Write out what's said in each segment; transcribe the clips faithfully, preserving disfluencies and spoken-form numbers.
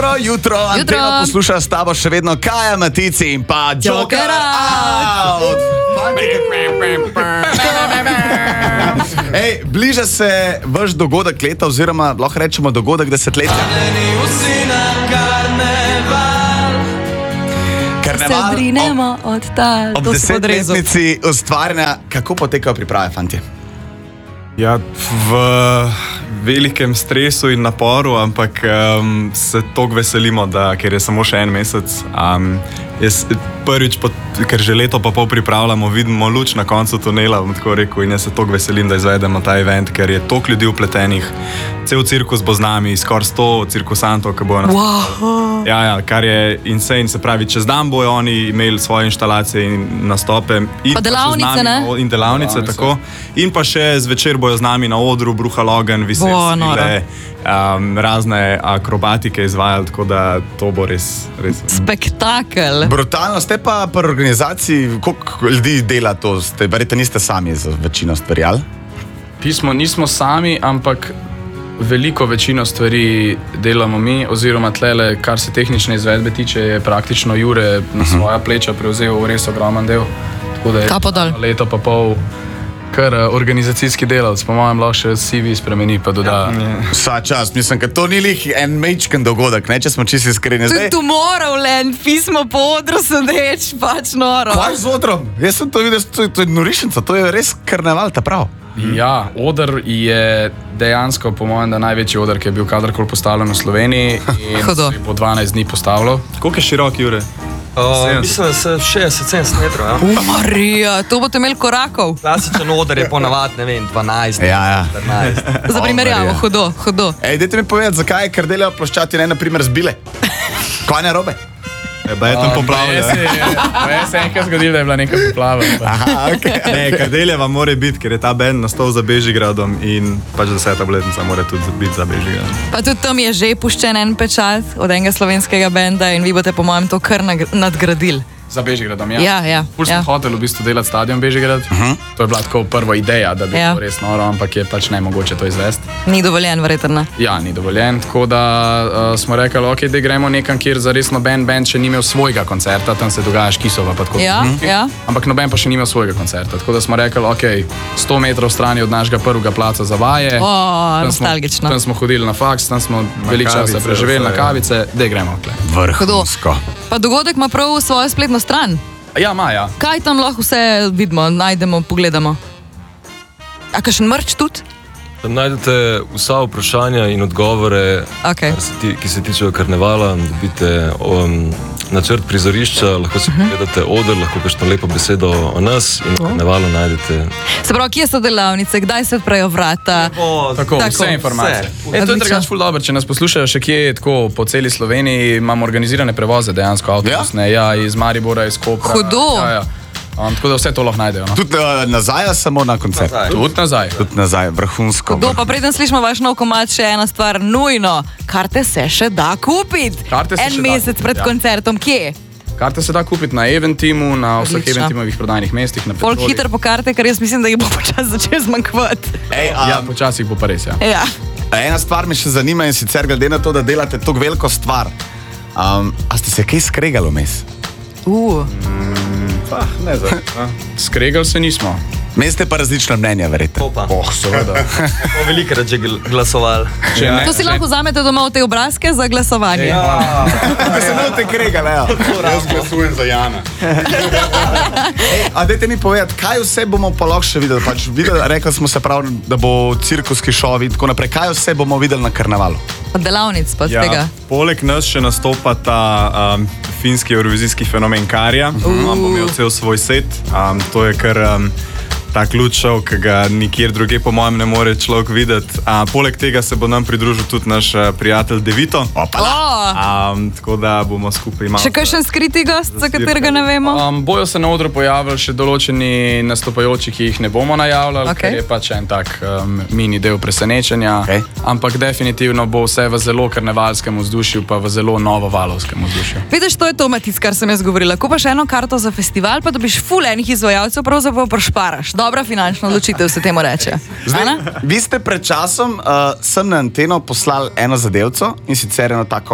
Dobro jutro, jutro. Antena posluša s tabo še vedno Kaja, Matici in pa Joker out. Ej, bliža se vaš dogodek leta, oziroma lahko rečemo dogodek desetletja. Karneval Se drinemo od tal. ob desetletnici ustvarjanja. Kako potekajo priprave, fantje? Ja, v velikem stresu in naporu, ampak um, se toliko veselimo, da, ker je samo še en mesec. Um, jaz prvič, pot, ker že leto pa pol pripravljamo, vidimo luč na koncu tunela, bom tako rekel, in jaz se toliko veselim, da izvedemo ta event, ker je toliko ljudi vpletenih. Cel cirkus bo z nami, skoraj sto cirkusantov, ki bojo nas... Wow. Ja, ja, kar je insane, se pravi, čez dan bojo oni imeli svoje inštalacije in nastope. In Pa delavnice, še z nami, ne? In delavnice, Delavnice. tako. In pa še zvečer bojo z nami na odru, bruhal ogenj, viseli Bo, noro. svile, um, razne akrobatike izvajali, tako da to bo res, res. Spektakel. Brutalno, ste pa pri organizaciji, koliko ljudi dela to? Ste, verjete, niste sami za večino stvari, ali? Pismo nismo sami, ampak veliko večino stvari delamo mi, oziroma tlele, kar se tehnične izvedbe tiče, je praktično Jure na svoja pleča prevzel res ogromen del. Tako da je Kapo dol. leto pa pol kar eh, organizacijski delavc, po mojem lahko še C V spremeni pa doda. Vsa čas, mislim, da to ni lih en mečken dogodek, ne, če smo čisto iskreni. To Zdaj, je Tomorrowland, pismo po odru sedeč, pač noro. kaj z odrom? Jaz sem to videl, to, to je norišnica, to je res karneval, ta prav. Ja, oder je dejansko, po mojem, da največji oder, ki je bil kadarkoli postavljen v Sloveniji in Hudo. se je po dvanajst dni postavilo. Koliko je širok, Jure? Uh, mislim, da se šestdeset sedemdeset metrov. Ja. Marija, to boste imeli korakov. Klasičen oder je ponavadi, ne vem, dvanajst. Ja, ja. štirinajst. Za primerjavo, Marija. hudo, hudo. Ej, dajte mi povedati, zakaj je kar delajo ploščati, ne, na primer, zbile? Kaj ne robe? E, da je tam poplavlja. Jaz se je enkrat zgodilo, da je bila neka poplava. pa- Aha, okay. Ne, Kardeljeva mora biti, ker je ta band nastal za Bežigradom in pač deseta obletnica mora tudi biti za Bežigradom. Pa tudi tam je že puščen en pečat od enega slovenskega benda in vi boste po mojem to kar nag- nadgradili. Za Bežigradom, ja. Ja, ja, Ful smo ja. hoteli v bistvu delati stadion Bežigrad. Uh -huh. To je bila tako prva ideja, da bi Ja. bilo res noro, ampak je pač nemogoče to izvesti. Ni dovoljen, verjetno. Ja, ni dovoljen, tako da uh, smo rekli, ok, da gremo nekam, kjer za res noben band še ni imel svojega koncerta, tam se dogaja Škisova pa tako. Ja, ja. Ampak noben pa še ni imel svojega koncerta, tako da smo rekli, ok, sto metrov stran od našega prvega placa za vaje. O, Tam smo- nostalgično. Tam smo hodili na faks, tam smo veliko časa kavice, preživeli vse, na ja. kavice, da gremo. Tle. Vrhunsko. Pa dogodek ima prav svojo spletno stran. Ja, Maja. Kaj tam lahko vse vidimo, najdemo, pogledamo? A kakšen mrč tudi? Tam najdete vsa vprašanja in odgovore, Okay. kar se ti, ki se tičejo karnevala. Dobite um, načrt prizorišča, lahko si pogledate oder, lahko kakšno lepo besedo o nas in o karnevalu najdete. Se pravi, kje so delavnice, kdaj se odprejo vrata? Po, Tako, Tako, vse informacije. vse. E, to je Odlično. drugače ful dobro, če nas poslušajo še kje tako po celi Sloveniji, imamo organizirane prevoze dejansko avtobusne, ja? Ja, iz Maribora, iz Kopra. Hudo. Ja, ja. Um, tako da vse to lahko najdejo. No? Tudi uh, nazaj, ali samo na koncert? Nazaj. Tudi nazaj. Tudi nazaj, vrhunsko. Do, pa preden slišimo vaš nov komad, še ena stvar, nujno. Karte se še da kupiti. Karte se En še da mesec kupiti, pred ja. koncertom, kje? Karte se da kupiti na Eventimu, na vseh Odlično. Eventimovih prodajnih mestih. Na Folk Petroli. hiter po karte, ker jaz mislim, da jih bo počasi začel zmanjkvati. Ej, Ja, um, počasih bo pa res, ja. Ja. ena stvar me še zanima in sicer glede na to, da delate tako veliko stvar. Um, a ste se kaj skregali vmes? Uh. Ah, ne zdaj. Skregali se nismo. Meste pa različna mnenja, verjete. to pa. Oh, seveda. Smo velikrat že gl- glasovali. Če ne, To si lahko vzamete domov te obrazke za glasovanje. Ja. Da se ne boste kregali, ja. Jaz glasujem za Jana. A dajte mi povedati, kaj vse bomo pa lahko še videli? Pač videli, rekli smo se prav, da bo cirkuski šov in tako naprej. Kaj vse bomo videli na karnevalu? Od delavnic pa od Ja, tega. poleg nas še nastopa ta um, finski evrovizijski fenomen Karja. Uh. On bo imel cel svoj set. Um, to je kar um, ta ključ šov, ki ga nikjer druge, po mojem, ne more človek videti. Uh, poleg tega se bo nam pridružil tudi naš uh, prijatelj Devito. Opala. O, Um, tako da bomo skupaj malo. še kakšen skriti gost, za katerega ne vemo? Um, bojo se na odru pojavili še določeni nastopajoči, ki jih ne bomo najavljali, Ok. ker je pač en tak um, mini del presenečenja. Ok. Ampak definitivno bo vse v zelo karnevalskem vzdušju, pa v zelo novovalovskem vzdušju. Vidiš, to je to, Matic, kar sem jaz govorila. Ko pa še eno karto za festival, pa dobiš ful enih izvajalcev, pravzaprav prošparaš. Dobra finančna odločitev se temu reče. Ana? Vi ste pred časom uh, sem na anteno poslali eno zadevco in sicer eno tako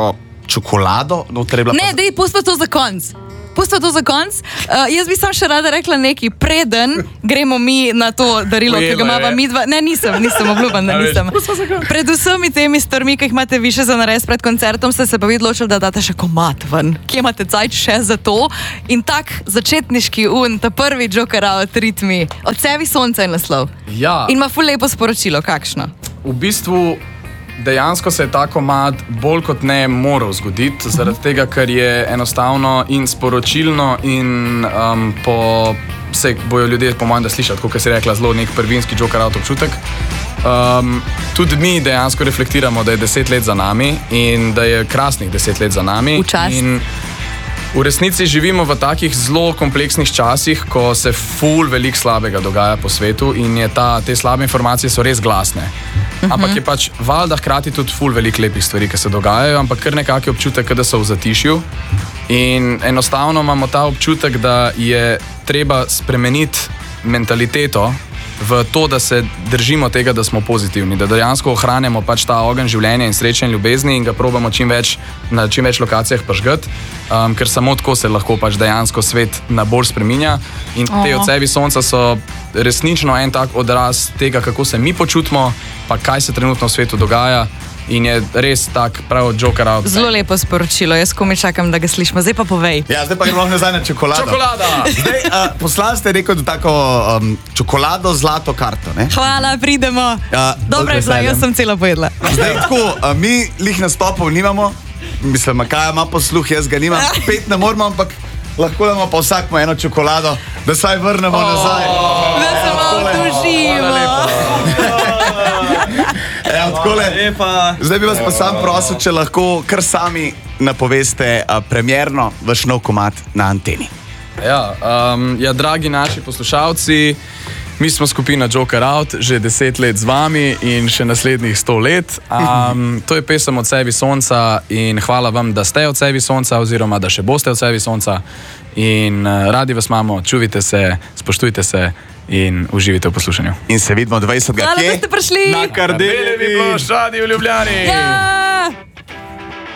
čokolado, noter je bila Ne, pa... dej, pusti to za konc. Pusti to za konc. Uh, jaz bi sam še rada rekla nekaj, preden gremo mi na to darilo, ki ga Ujela imamo je. mi dva. Ne, nisem, nisem obljubim, da A veš, nisem. Pred vsemi temi stvarmi, ki jih imate vi še za nares pred koncertom, ste se pa vi odločili, da date še komat ven. Kje imate cajt še za to? In tak začetniški un, ta prvi Joker out ritmi, od sebi sonca je naslov. Ja. In ima ful lepo sporočilo, kakšno? V bistvu dejansko se je ta komad bolj kot ne moral zgoditi, zaradi tega, ker je enostavno in sporočilno in um, po vse bojo ljudje, po mojem, da slišati, kot si rekla, zelo nek prvinski Joker out občutek. Um, tudi mi dejansko reflektiramo, da je deset let za nami in da je krasnih deset let za nami. V čast. In v resnici živimo v takih zelo kompleksnih časih, ko se ful veliko slabega dogaja po svetu in je ta, te slabe informacije so res glasne. Ampak je pač valjda hkrati tudi ful veliko lepih stvari, ki se dogajajo, ampak kar nekako je občutek, da so v zatišju. In enostavno imamo ta občutek, da je treba spremeniti mentaliteto v to, da se držimo tega, da smo pozitivni, da dejansko ohranjamo pač ta ogenj življenja in sreče in ljubezni in ga probamo čim več, na čim več lokacijah pažgati, um, ker samo tako se lahko pač dejansko svet na bolj spreminja. In te Oho. odsevi sonca so resnično en tak odraz tega, kako se mi počutimo, pa kaj se trenutno v svetu dogaja. In je res tak prav Joker out. Zelo lepo sporočilo, jaz komaj čakam, da ga slišimo. Zdaj pa povej. Ja, zdaj pa gremo nazaj na čokolado. Čokolada! Zdaj, uh, poslan ste rekel, da tako um, čokolado, zlato karto, ne? Hvala, pridemo. Ja, Dobro je z bila, veseljem. jaz sem celo pojedla. Zdaj tako, uh, mi lih nastopov nimamo, mislim, Kaja ima posluh, jaz ga nimam, pet ne moramo, ampak lahko damo pa vsakmo eno čokolado, da saj vrnemo nazaj. Da se malo tužimo. Ja, takole. Zdaj bi vas pa sam prosil, če lahko kar sami napoveste uh, premjerno vaš nov komad na Anteni. Ja, um, ja, dragi naši poslušalci, mi smo skupina Joker Out, že deset let z vami in še naslednjih sto let. Um, to je pesem Odsevi sonca in hvala vam, da ste Odsevi sonca oziroma da še boste Odsevi sonca. In uh, radi vas imamo, čuvajte se, spoštujte se in uživajte v poslušanju. In se vidimo dvajsetega Hvala, da kje? ste prišli. Na Kardeljevi ploščadi v Ljubljani! Ja.